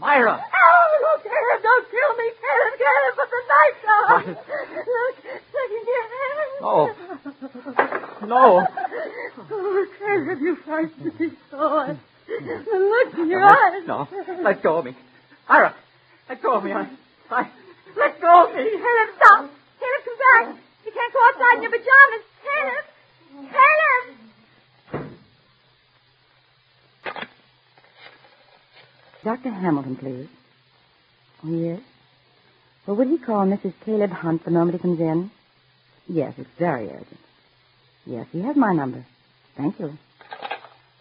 Ira! Oh, Caleb, don't kill me. Caleb, put the knife down. Look in your hand. No. No. Oh, Caleb, you frightened me so. Look in your eyes. No. Let go of me. Ira, let go of me. Let go of me. Caleb, stop. Caleb, come back. You can't go outside in your pajamas. Caleb. Caleb. Dr. Hamilton, please. Oh, yes? Well, would he call Mrs. Caleb Hunt the moment he comes in? Yes, it's very urgent. Yes, he has my number. Thank you.